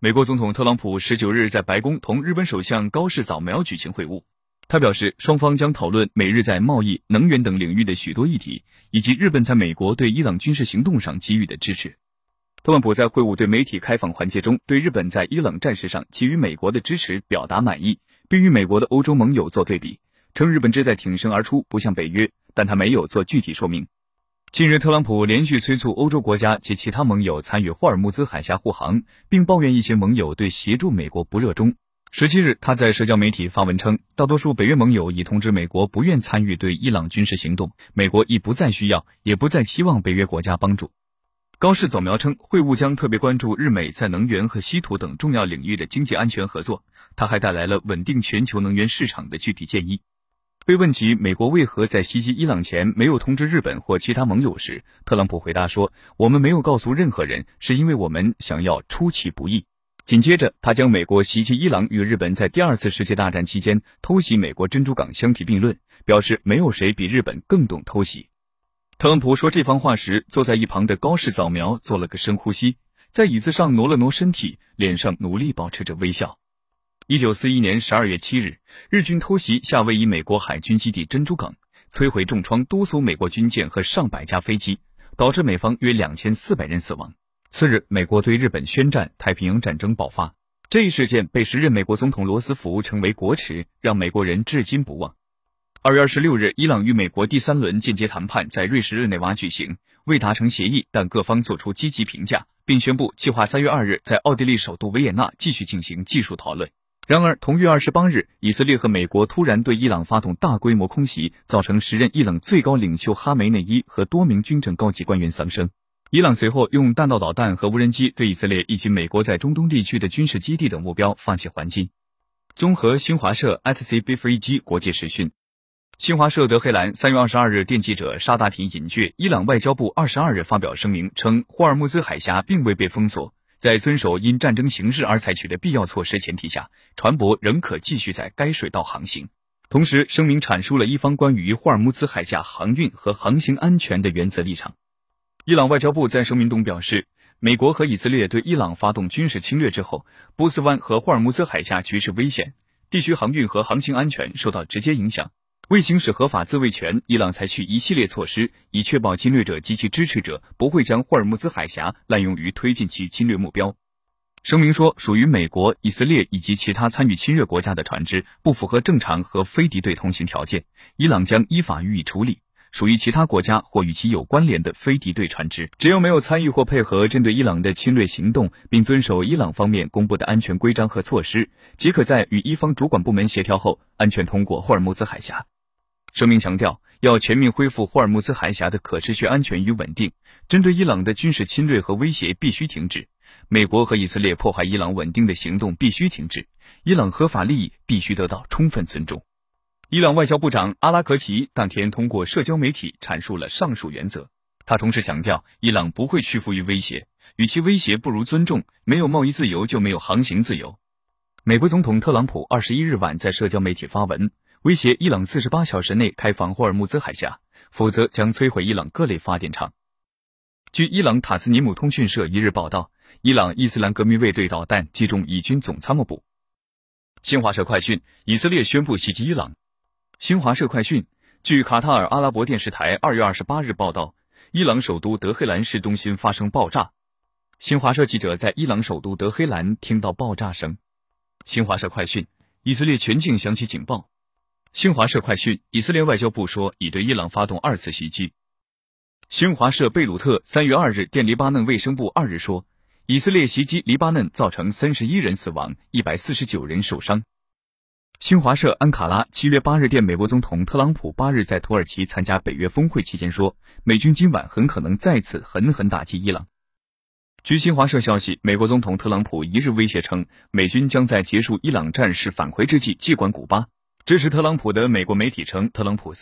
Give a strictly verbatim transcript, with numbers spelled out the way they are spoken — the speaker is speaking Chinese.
美国总统特朗普十九日在白宫同日本首相高市早苗举行会晤。他表示，双方将讨论美日在贸易、能源等领域的许多议题，以及日本在美国对伊朗军事行动上给予的支持。特朗普在会晤对媒体开放环节中，对日本在伊朗战事上给予美国的支持表达满意，并与美国的欧洲盟友做对比，称日本志在挺身而出，不向北约，但他没有做具体说明。近日，特朗普连续催促欧洲国家及其他盟友参与霍尔木兹海峡护航，并抱怨一些盟友对协助美国不热衷。十七日，他在社交媒体发文称，大多数北约盟友已通知美国不愿参与对伊朗军事行动，美国亦不再需要，也不再期望北约国家帮助。高市早苗称，会晤将特别关注日美在能源和稀土等重要领域的经济安全合作，他还带来了稳定全球能源市场的具体建议。被问及美国为何在袭击伊朗前没有通知日本或其他盟友时，特朗普回答说，我们没有告诉任何人，是因为我们想要出其不意。紧接着，他将美国袭击伊朗与日本在第二次世界大战期间偷袭美国珍珠港相提并论，表示没有谁比日本更懂偷袭。特朗普说这番话时，坐在一旁的高市早苗做了个深呼吸，在椅子上挪了挪身体，脸上努力保持着微笑。一九四一年十二月七日，日军偷袭夏威夷美国海军基地珍珠港，摧毁重创多艘美国军舰和上百架飞机，导致美方约两千四百人死亡。次日，美国对日本宣战，太平洋战争爆发。这一事件被时任美国总统罗斯福称为国耻，让美国人至今不忘。二月二十六日，伊朗与美国第三轮间接谈判在瑞士日内瓦举行，未达成协议，但各方作出积极评价，并宣布计划三月二日在奥地利首都维也纳继续进行技术讨论。然而，同月二十八日，以色列和美国突然对伊朗发动大规模空袭，造成时任伊朗最高领袖哈梅内伊和多名军政高级官员丧生。伊朗随后用弹道导弹和无人机对以色列以及美国在中东地区的军事基地等目标发起还击。综合新华社 A T C B 飞机国际时讯，新华社德黑兰三月二十二日电记者沙大提引据伊朗外交部二十二日发表声明称，霍尔木兹海峡并未被封锁，在遵守因战争形势而采取的必要措施前提下，船舶仍可继续在该水道航行。同时，声明阐述了伊方关于霍尔木兹海峡航运和航行安全的原则立场。伊朗外交部在声明中表示，美国和以色列对伊朗发动军事侵略之后，波斯湾和霍尔木兹海峡局势危险，地区航运和航行安全受到直接影响。为行使合法自卫权，伊朗采取一系列措施，以确保侵略者及其支持者不会将霍尔木兹海峡滥用于推进其侵略目标。声明说，属于美国、以色列以及其他参与侵略国家的船只不符合正常和非敌对通行条件，伊朗将依法予以处理。属于其他国家或与其有关联的非敌对船只，只要没有参与或配合针对伊朗的侵略行动，并遵守伊朗方面公布的安全规章和措施，即可在与伊方主管部门协调后安全通过霍尔木兹海峡。声明强调，要全面恢复霍尔木兹海峡的可持续安全与稳定，针对伊朗的军事侵略和威胁必须停止，美国和以色列破坏伊朗稳定的行动必须停止，伊朗合法利益必须得到充分尊重。伊朗外交部长阿拉格齐当天通过社交媒体阐述了上述原则。他同时强调，伊朗不会屈服于威胁，与其威胁不如尊重，没有贸易自由就没有航行自由。美国总统特朗普二十一日晚在社交媒体发文，威胁伊朗四十八小时内开放霍尔木兹海峡，否则将摧毁伊朗各类发电厂。据伊朗塔斯尼姆通讯社一日报道，伊朗伊斯兰革命卫队导弹击中以军总参谋部。新华社快讯，以色列宣布袭击伊朗。新华社快讯，据卡塔尔阿拉伯电视台二月二十八日报道，伊朗首都德黑兰市中心发生爆炸。新华社记者在伊朗首都德黑兰听到爆炸声。新华社快讯，以色列全境响起警报。新华社快讯，以色列外交部说已对伊朗发动二次袭击。新华社贝鲁特三月二日电黎巴嫩卫生部二日说，以色列袭击黎巴嫩造成三十一人死亡，一百四十九人受伤。新华社安卡拉七月八日电美国总统特朗普八日在土耳其参加北约峰会期间说，美军今晚很可能再次狠狠打击伊朗。据新华社消息，美国总统特朗普一日威胁称，美军将在结束伊朗战事返回之际接管古巴。支持特朗普的美国媒体称，特朗普